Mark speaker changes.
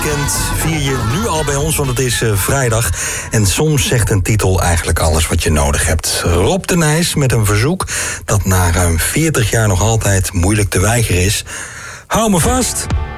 Speaker 1: weekend vier je nu al bij ons, want het is vrijdag. En soms zegt een titel eigenlijk alles wat je nodig hebt. Rob de Nijs met een verzoek dat na ruim 40 jaar nog altijd moeilijk te weigeren is. Hou me vast!